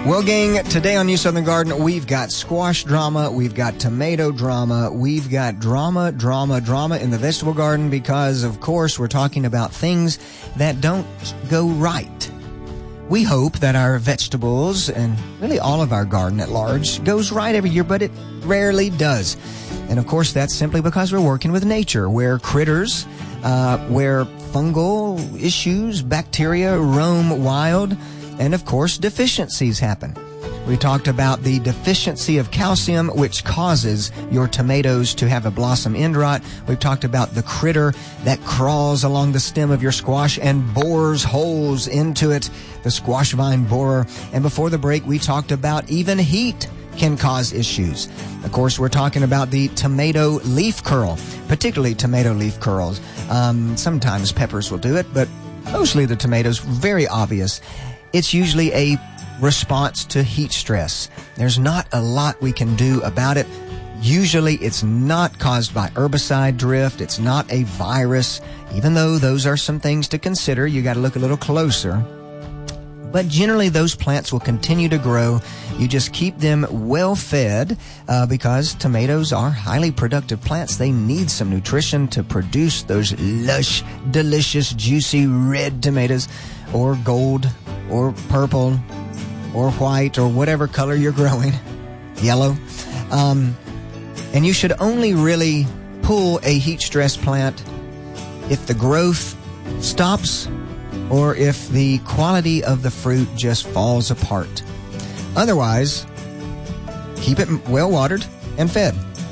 Well, gang, today on New Southern Garden, we've got squash drama, we've got tomato drama, we've got drama in the vegetable garden because, of course, we're talking about things that don't go right. We hope that our vegetables and really all of our garden at large goes right every year, but it rarely does. And, of course, that's simply because we're working with nature, where critters, where fungal issues, bacteria roam wild, and, of course, deficiencies happen. We talked about the deficiency of calcium, which causes your tomatoes to have a blossom end rot. We've talked about the critter that crawls along the stem of your squash and bores holes into it, the squash vine borer. And before the break, we talked about even heat can cause issues. Of course, we're talking about the tomato leaf curl, particularly tomato leaf curls. Sometimes peppers will do it, but mostly the tomatoes, very obvious. It's usually a response to heat stress. There's not a lot we can do about it. Usually it's not caused by herbicide drift. It's not a virus. Even though those are some things to consider, you got to look a little closer. But generally those plants will continue to grow. You just keep them well fed because tomatoes are highly productive plants. They need some nutrition to produce those lush, delicious, juicy red tomatoes, or gold, or purple, or white, or whatever color you're growing, yellow. And you should only really pull a heat stress plant if the growth stops or if the quality of the fruit just falls apart. Otherwise, keep it well watered and fed.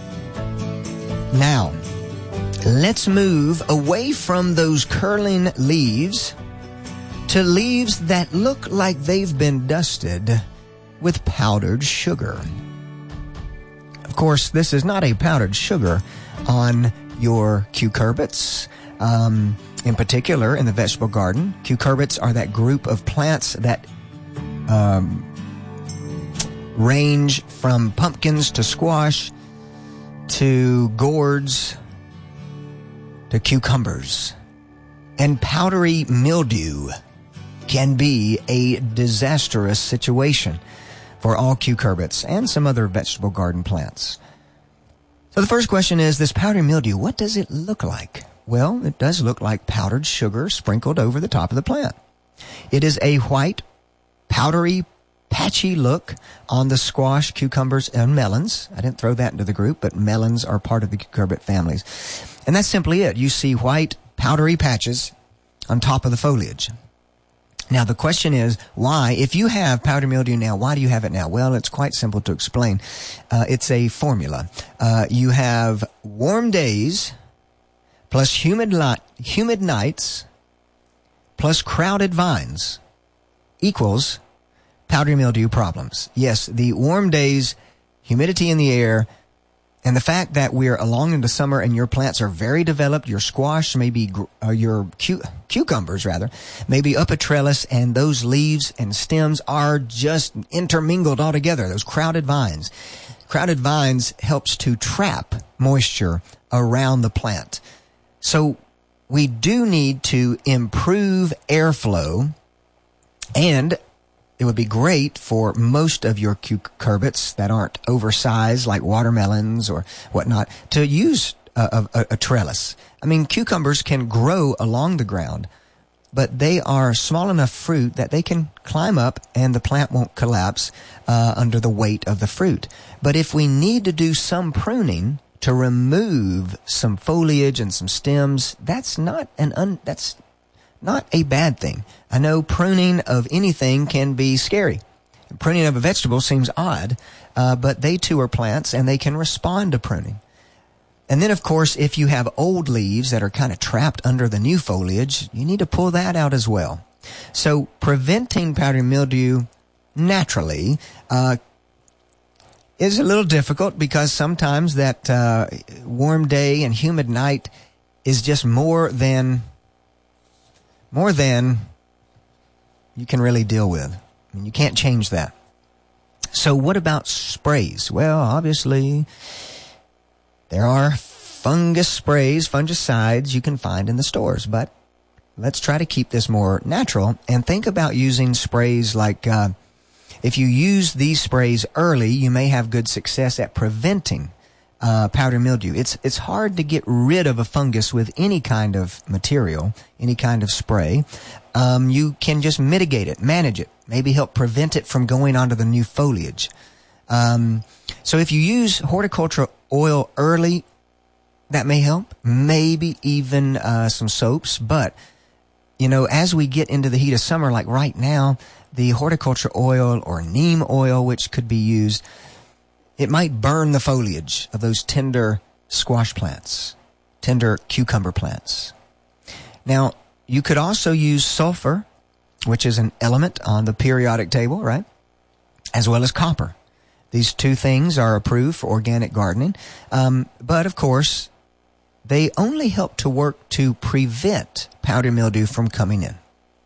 Now, let's move away from those curling leaves to leaves that look like they've been dusted with powdered sugar. Of course, this is not a powdered sugar on your cucurbits. In particular, in the vegetable garden, cucurbits are that group of plants that range from pumpkins to squash to gourds to cucumbers. And powdery mildew can be a disastrous situation for all cucurbits and some other vegetable garden plants. So the first question is, this powdery mildew, what does it look like? Well, it does look like powdered sugar sprinkled over the top of the plant. It is a white, powdery, patchy look on the squash, cucumbers, and melons. I didn't throw that into the group, but melons are part of the cucurbit families. And that's simply it. You see white, powdery patches on top of the foliage. Now, the question is, why? If you have powdery mildew now, why do you have it now? Well, it's quite simple to explain. It's a formula. You have warm days plus humid nights plus crowded vines equals powdery mildew problems. Yes, the warm days, humidity in the air, and the fact that we're along into summer and your plants are very developed, your squash, maybe your cucumbers rather, maybe up a trellis, and those leaves and stems are just intermingled all together, those crowded vines. Crowded vines helps to trap moisture around the plant. So we do need to improve airflow, and it would be great for most of your cucurbits that aren't oversized like watermelons or whatnot to use a trellis. I mean, cucumbers can grow along the ground, but they are small enough fruit that they can climb up and the plant won't collapse under the weight of the fruit. But if we need to do some pruning to remove some foliage and some stems, that's not a bad thing. I know pruning of anything can be scary. Pruning of a vegetable seems odd, but they too are plants and they can respond to pruning. And then, of course, if you have old leaves that are kind of trapped under the new foliage, you need to pull that out as well. So preventing powdery mildew naturally is a little difficult because sometimes that warm day and humid night is just more than you can really deal with. I mean, you can't change that. So what about sprays? Well, obviously, there are fungus sprays, fungicides you can find in the stores, but let's try to keep this more natural and think about using sprays like If you use these sprays early, you may have good success at preventing powdery mildew. It's hard to get rid of a fungus with any kind of material, any kind of spray. You can just mitigate it, manage it, maybe help prevent it from going onto the new foliage. So if you use horticultural oil early, that may help. Maybe even some soaps. But, as we get into the heat of summer, like right now, the horticultural oil or neem oil, which could be used, it might burn the foliage of those tender squash plants, tender cucumber plants. Now, you could also use sulfur, which is an element on the periodic table, right? As well as copper. These two things are approved for organic gardening. But, of course, they only help to work to prevent powdery mildew from coming in.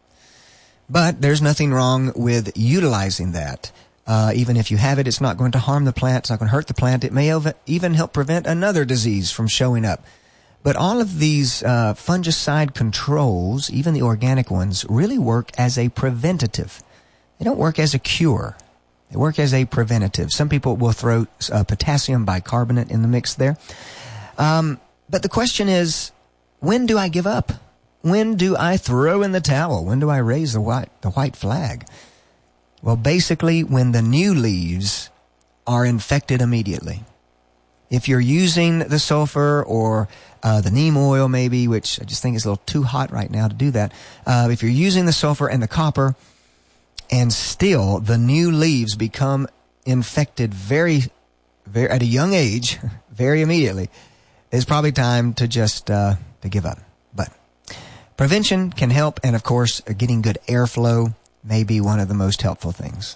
But there's nothing wrong with utilizing that. Even if you have it, it's not going to harm the plant. It's not going to hurt the plant. It may even help prevent another disease from showing up. But all of these fungicide controls, even the organic ones, really work as a preventative. They don't work as a cure. They work as a preventative. Some people will throw potassium bicarbonate in the mix there. But the question is, when do I give up? When do I throw in the towel? When do I raise the white flag? Well, basically, when the new leaves are infected immediately. If you're using the sulfur or the neem oil maybe, which I just think is a little too hot right now to do that, if you're using the sulfur and the copper and still the new leaves become infected very at a young age, very immediately, it's probably time to just to give up. But prevention can help, and of course, getting good airflow may be one of the most helpful things.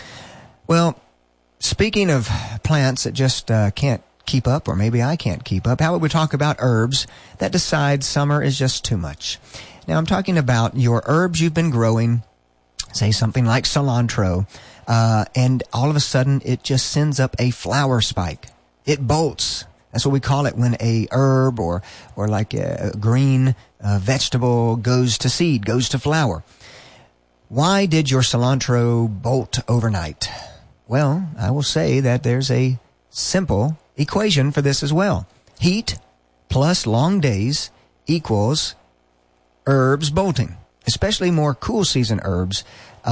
Well, speaking of plants that just can't keep up, or maybe I can't keep up, how about we talk about herbs that decide summer is just too much? Now, I'm talking about your herbs you've been growing, say something like cilantro, and all of a sudden it just sends up a flower spike. It bolts. That's what we call it when a herb or like a green vegetable goes to seed, goes to flower. Why did your cilantro bolt overnight? Well, I will say that there's a simple equation for this as well. Heat plus long days equals herbs bolting, especially more cool season herbs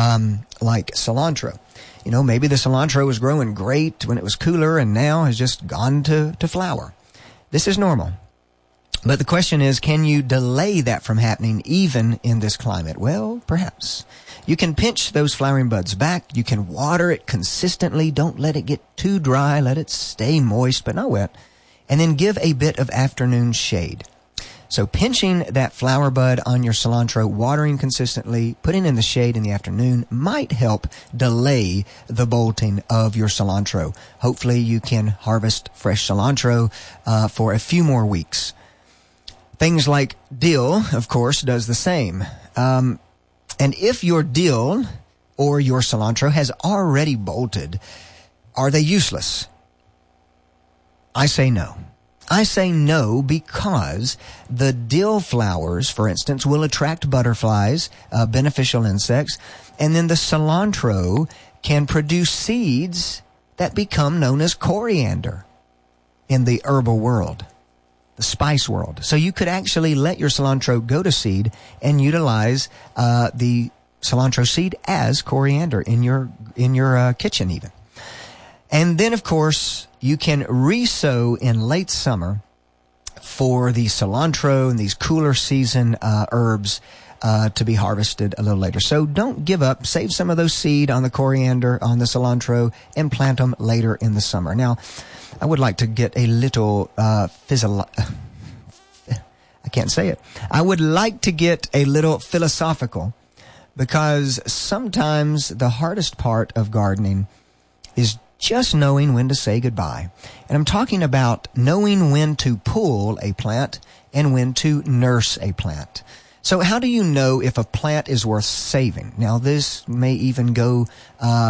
like cilantro. Maybe the cilantro was growing great when it was cooler and now has just gone to flower. This is normal. But the question is, can you delay that from happening even in this climate? Well, perhaps. You can pinch those flowering buds back. You can water it consistently. Don't let it get too dry. Let it stay moist but not wet. And then give a bit of afternoon shade. So pinching that flower bud on your cilantro, watering consistently, putting in the shade in the afternoon might help delay the bolting of your cilantro. Hopefully you can harvest fresh cilantro for a few more weeks. Things like dill, of course, does the same. And if your dill or your cilantro has already bolted, are they useless? I say no. I say no because the dill flowers, for instance, will attract butterflies, beneficial insects, and then the cilantro can produce seeds that become known as coriander in the herbal world, the spice world. So you could actually let your cilantro go to seed and utilize the cilantro seed as coriander in your kitchen even. And then, of course, you can re-sow in late summer for the cilantro and these cooler season herbs to be harvested a little later. So don't give up. Save some of those seed on the coriander, on the cilantro, and plant them later in the summer. Now, I would like to get a little I can't say it. I would like to get a little philosophical, because sometimes the hardest part of gardening is just knowing when to say goodbye. And I'm talking about knowing when to pull a plant and when to nurse a plant. So how do you know if a plant is worth saving? Now, this may even go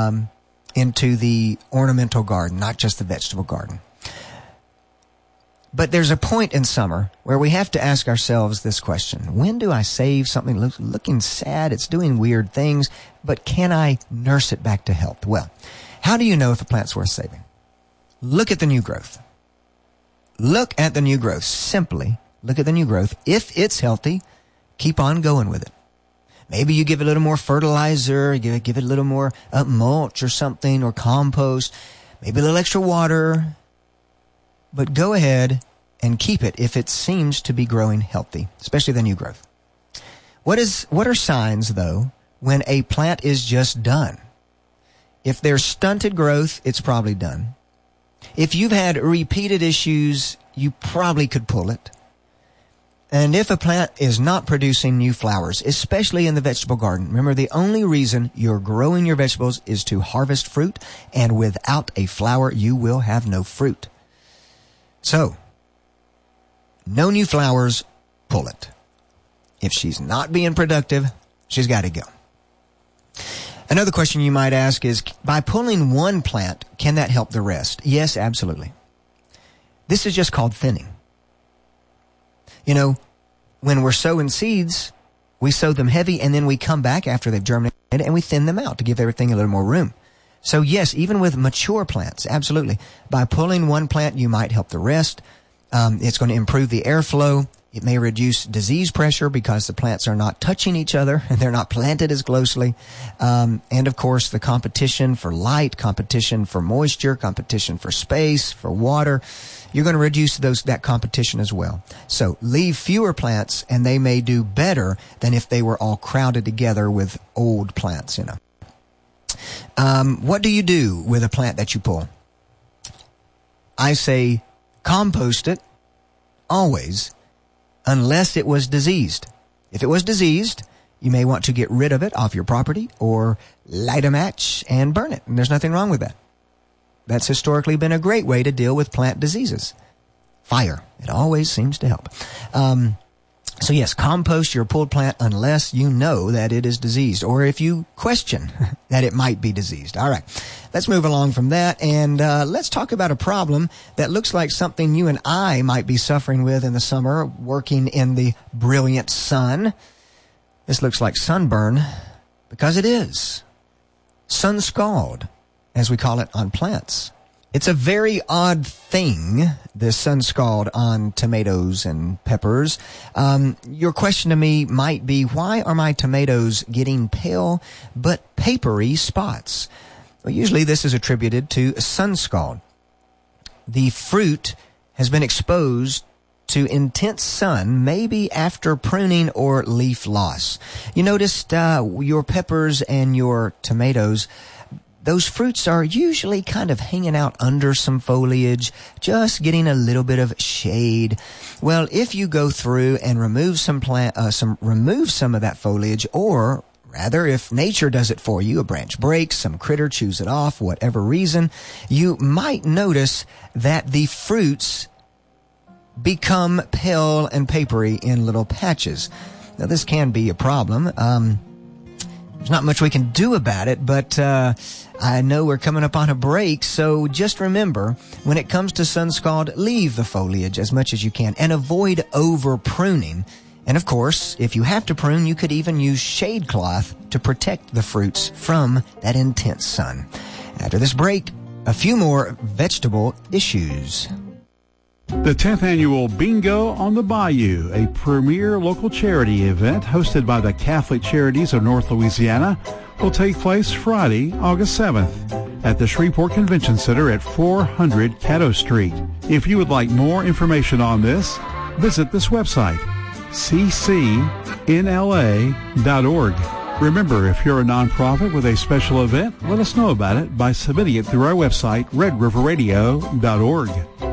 into the ornamental garden, not just the vegetable garden. But there's a point in summer where we have to ask ourselves this question. When do I save something looking sad? It's doing weird things, but can I nurse it back to health? Well, how do you know if a plant's worth saving? Look at the new growth. Look at the new growth. Simply look at the new growth. If it's healthy, keep on going with it. Maybe you give it a little more fertilizer, give it a little more mulch or something, or compost, maybe a little extra water. But go ahead and keep it if it seems to be growing healthy, especially the new growth. What are signs, though, when a plant is just done? If there's stunted growth, it's probably done. If you've had repeated issues, you probably could pull it. And if a plant is not producing new flowers, especially in the vegetable garden, remember the only reason you're growing your vegetables is to harvest fruit, and without a flower, you will have no fruit. So, no new flowers, pull it. If she's not being productive, she's got to go. Another question you might ask is, by pulling one plant, can that help the rest? Yes, absolutely. This is just called thinning. You know, when we're sowing seeds, we sow them heavy and then we come back after they've germinated and we thin them out to give everything a little more room. So yes, even with mature plants, absolutely. By pulling one plant, you might help the rest. It's going to improve the airflow. It may reduce disease pressure because the plants are not touching each other and they're not planted as closely. And of course, the competition for light, competition for moisture, competition for space, for water, you're going to reduce that competition as well. So leave fewer plants and they may do better than if they were all crowded together with old plants, you know. What do you do with a plant that you pull? I say compost it, always, unless it was diseased. If it was diseased, you may want to get rid of it off your property or light a match and burn it. And there's nothing wrong with that. That's historically been a great way to deal with plant diseases. Fire. It always seems to help. So yes, compost your pulled plant unless you know that it is diseased, or if you question that it might be diseased. All right, let's move along from that, and let's talk about a problem that looks like something you and I might be suffering with in the summer, working in the brilliant sun. This looks like sunburn, because it is. Sun scald, as we call it on plants. It's a very odd thing, this sun scald on tomatoes and peppers. Your question to me might be, why are my tomatoes getting pale but papery spots? Well, usually this is attributed to sun scald. The fruit has been exposed to intense sun, maybe after pruning or leaf loss. You noticed your peppers and your tomatoes, those fruits are usually kind of hanging out under some foliage, just getting a little bit of shade. Well, if you go through and remove some of that foliage, or rather, if nature does it for you, a branch breaks, some critter chews it off, whatever reason, you might notice that the fruits become pale and papery in little patches. Now, this can be a problem. There's not much we can do about it, but I know we're coming up on a break, so just remember, when it comes to sun scald, leave the foliage as much as you can and avoid over pruning. And of course, if you have to prune, you could even use shade cloth to protect the fruits from that intense sun. After this break, a few more vegetable issues. The 10th Annual Bingo on the Bayou, a premier local charity event hosted by the Catholic Charities of North Louisiana, will take place Friday, August 7th at the Shreveport Convention Center at 400 Caddo Street. If you would like more information on this, visit this website, ccnla.org. Remember, if you're a nonprofit with a special event, let us know about it by submitting it through our website, redriverradio.org.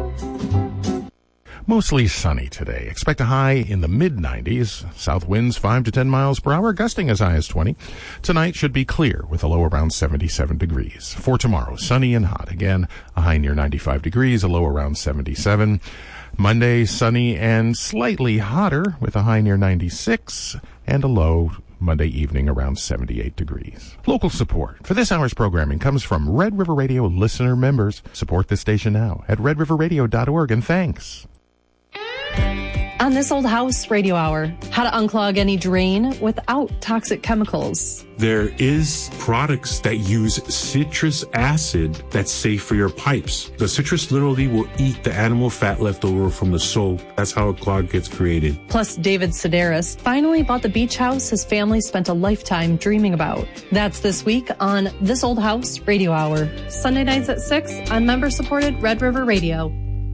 Mostly sunny today. Expect a high in the mid-90s. South winds 5 to 10 miles per hour, gusting as high as 20. Tonight should be clear with a low around 77 degrees. For tomorrow, sunny and hot. Again, a high near 95 degrees, a low around 77. Monday, sunny and slightly hotter with a high near 96 and a low Monday evening around 78 degrees. Local support for this hour's programming comes from Red River Radio listener members. Support this station now at redriverradio.org, and thanks. On This Old House Radio Hour, how to unclog any drain without toxic chemicals. There is products that use citrus acid that's safe for your pipes. The citrus literally will eat the animal fat left over from the soap. That's how a clog gets created. Plus, David Sedaris finally bought the beach house his family spent a lifetime dreaming about. That's this week on This Old House Radio Hour. Sunday nights at 6 on member-supported Red River Radio.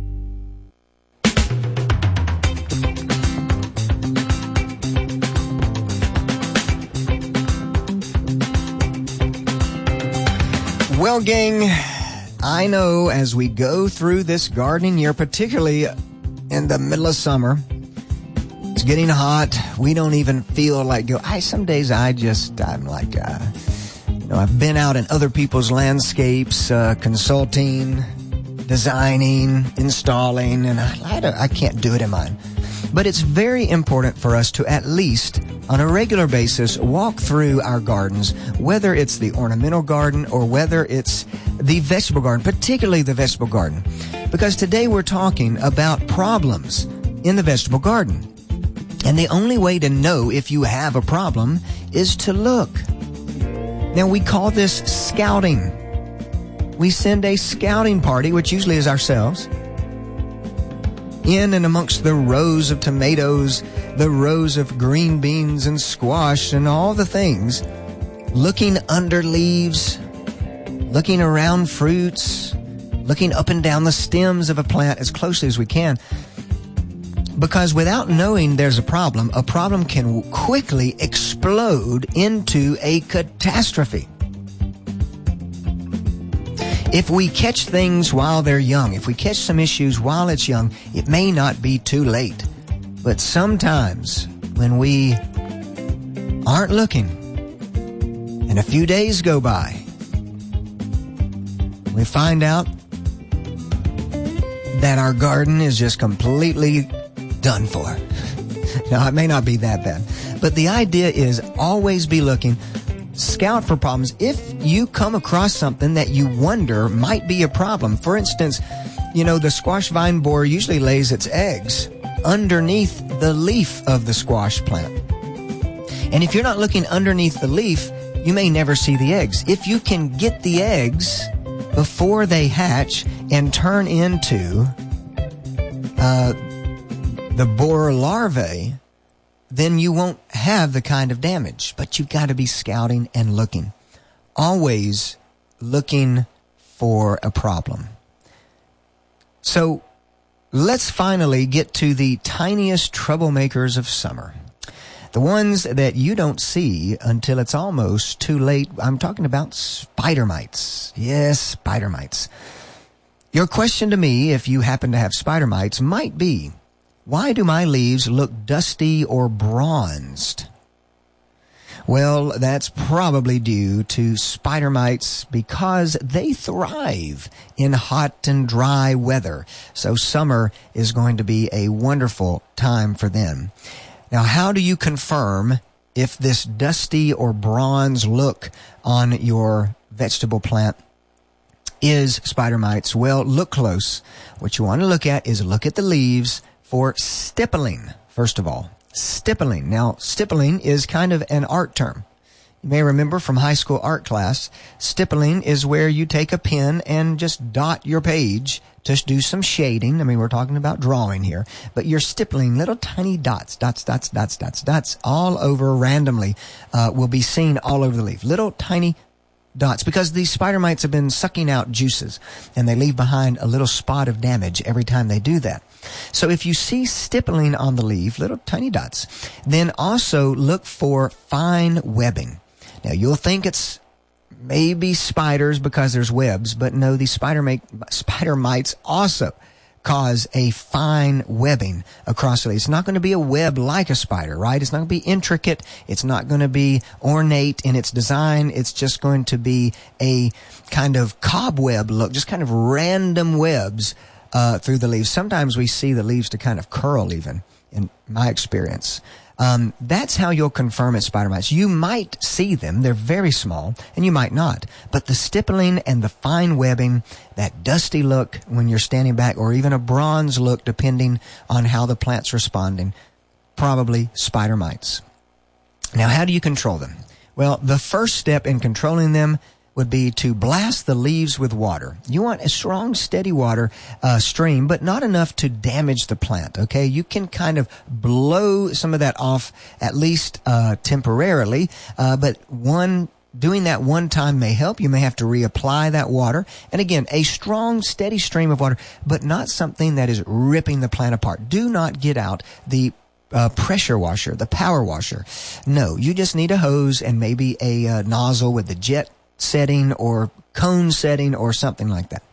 Well, gang, I know as we go through this gardening year, particularly in the middle of summer, it's getting hot. We don't even feel like some days I'm like, I've been out in other people's landscapes, consulting, designing, installing, and I can't do it in mine. But it's very important for us to at least, on a regular basis, walk through our gardens, whether it's the ornamental garden or whether it's the vegetable garden, particularly the vegetable garden. Because today we're talking about problems in the vegetable garden. And the only way to know if you have a problem is to look. Now, we call this scouting. We send a scouting party, which usually is ourselves, in and amongst the rows of tomatoes, the rows of green beans and squash and all the things, looking under leaves, looking around fruits, looking up and down the stems of a plant as closely as we can. Because without knowing there's a problem can quickly explode into a catastrophe. If we catch things while they're young, if we catch some issues while it's young, it may not be too late. But sometimes when we aren't looking and a few days go by, we find out that our garden is just completely done for. Now, it may not be that bad, but the idea is always be looking. Scout for problems. If you come across something that you wonder might be a problem, for instance, the squash vine borer usually lays its eggs underneath the leaf of the squash plant. And if you're not looking underneath the leaf, you may never see the eggs. If you can get the eggs before they hatch and turn into the borer larvae, then you won't have the kind of damage. But you've got to be scouting and looking. Always looking for a problem. So let's finally get to the tiniest troublemakers of summer. The ones that you don't see until it's almost too late. I'm talking about spider mites. Yes, spider mites. Your question to me, if you happen to have spider mites, might be, why do my leaves look dusty or bronzed? Well, that's probably due to spider mites because they thrive in hot and dry weather. So summer is going to be a wonderful time for them. Now, how do you confirm if this dusty or bronze look on your vegetable plant is spider mites? Well, look close. What you want to look at is look at the leaves for stippling, first of all. Stippling. Now, stippling is kind of an art term. You may remember from high school art class, stippling is where you take a pen and just dot your page to do some shading. I mean, we're talking about drawing here, but you're stippling little tiny dots, all over randomly, will be seen all over the leaf. Little tiny dots, because these spider mites have been sucking out juices and they leave behind a little spot of damage every time they do that. So if you see stippling on the leaf, little tiny dots, then also look for fine webbing. Now you'll think it's maybe spiders because there's webs, but no, these spider mites also cause a fine webbing across the leaf. It's not going to be a web like a spider, right? It's not going to be intricate. It's not going to be ornate in its design. It's just going to be a kind of cobweb look, just kind of random webs through the leaves. Sometimes we see the leaves to kind of curl even, in my experience. That's how you'll confirm it's spider mites. You might see them. They're very small, and you might not. But the stippling and the fine webbing, that dusty look when you're standing back, or even a bronze look depending on how the plant's responding, probably spider mites. Now, how do you control them? Well, the first step in controlling them would be to blast the leaves with water. You want a strong, steady water stream, but not enough to damage the plant, okay? You can kind of blow some of that off, at least temporarily, but doing that one time may help. You may have to reapply that water. And again, a strong, steady stream of water, but not something that is ripping the plant apart. Do not get out the pressure washer, the power washer. No, you just need a hose and maybe a nozzle with the jet setting or cone setting or something like that.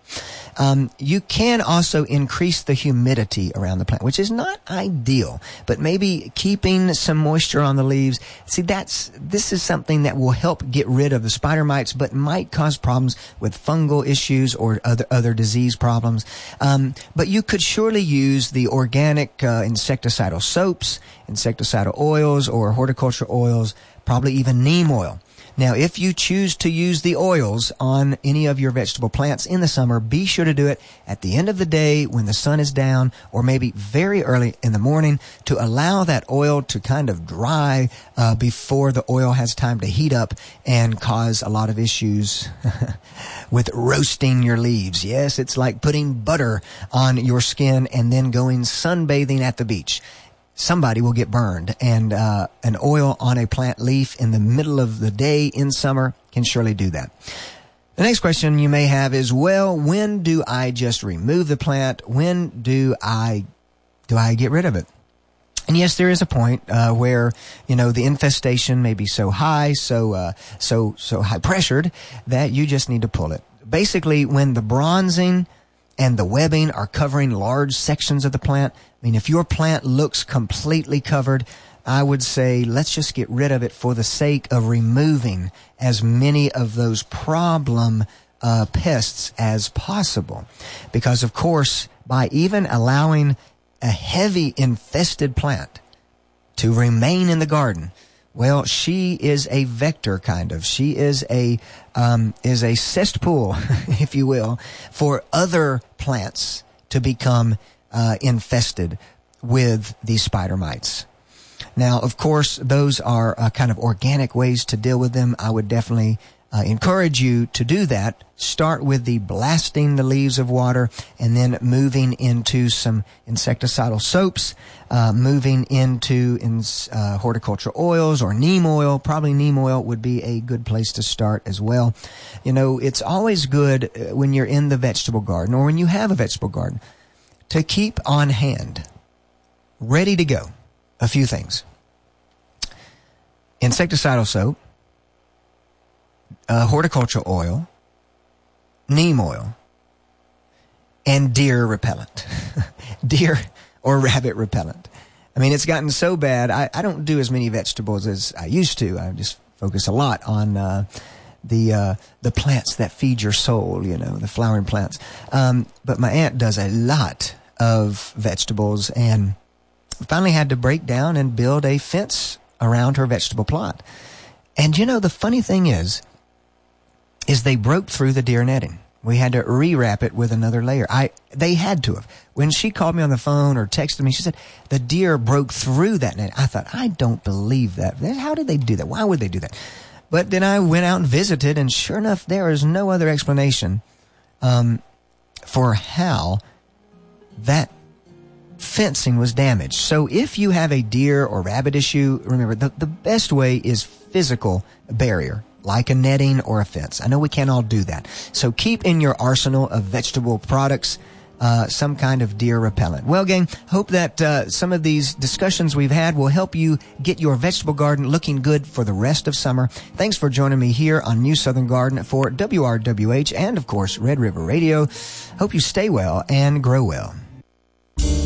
You can also increase the humidity around the plant, which is not ideal, but maybe keeping some moisture on the leaves. See, this is something that will help get rid of the spider mites, but might cause problems with fungal issues or other disease problems. But you could surely use the organic insecticidal soaps, insecticidal oils, or horticultural oils, probably even neem oil. Now, if you choose to use the oils on any of your vegetable plants in the summer, be sure to do it at the end of the day when the sun is down, or maybe very early in the morning, to allow that oil to kind of dry before the oil has time to heat up and cause a lot of issues with roasting your leaves. Yes, it's like putting butter on your skin and then going sunbathing at the beach. Somebody will get burned, and an oil on a plant leaf in the middle of the day in summer can surely do that. The next question you may have is, well, when do I just remove the plant? When do I get rid of it? And yes, there is a point where, the infestation may be so high, so high pressured that you just need to pull it. Basically, when the bronzing and the webbing are covering large sections of the plant, if your plant looks completely covered, I would say let's just get rid of it for the sake of removing as many of those problem pests as possible. Because, of course, by even allowing a heavy infested plant to remain in the garden, well, she is a vector, kind of. She is a cesspool, if you will, for other plants to become infested with these spider mites. Now, of course, those are kind of organic ways to deal with them. I would definitely encourage you to do that. Start with the blasting the leaves of water, and then moving into some insecticidal soaps, moving into horticultural oils or neem oil. Probably neem oil would be a good place to start as well. It's always good when you're in the vegetable garden, or when you have a vegetable garden, to keep on hand, ready to go, a few things. Insecticidal soap, horticultural oil, neem oil, and deer repellent. Deer or rabbit repellent. It's gotten so bad, I don't do as many vegetables as I used to. I just focus a lot on the plants that feed your soul, the flowering plants. But my aunt does a lot of vegetables, and finally had to break down and build a fence around her vegetable plot. And the funny thing is they broke through the deer netting. We had to rewrap it with another layer. They had to have. When she called me on the phone or texted me, she said, the deer broke through that net. I thought, I don't believe that. How did they do that? Why would they do that? But then I went out and visited, and sure enough, there is no other explanation for how that fencing was damaged. So if you have a deer or rabbit issue, remember, the best way is physical barrier, like a netting or a fence. I know we can't all do that. So keep in your arsenal of vegetable products some kind of deer repellent. Well, gang, hope that some of these discussions we've had will help you get your vegetable garden looking good for the rest of summer. Thanks for joining me here on New Southern Garden for WRWH and, of course, Red River Radio. Hope you stay well and grow well.